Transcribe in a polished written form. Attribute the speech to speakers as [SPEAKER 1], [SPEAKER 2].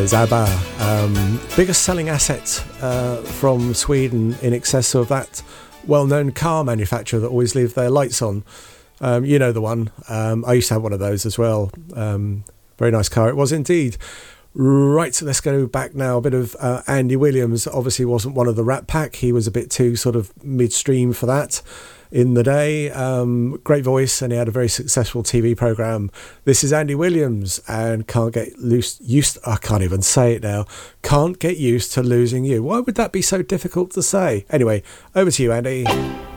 [SPEAKER 1] was ABBA. Biggest selling asset from Sweden, in excess of that well-known car manufacturer that always leave their lights on. You know the one. I used to have one of those as well. Very nice car it was indeed. Right, so let's go back now. A bit of Andy Williams. Obviously wasn't one of the Rat Pack. He was a bit too sort of midstream for that in the day. Great voice, and he had a very successful TV program. This is Andy Williams and Can't Get Used. I can't even say it now. Can't Get Used to Losing You. Why would that be so difficult to say? Anyway, over to you, Andy.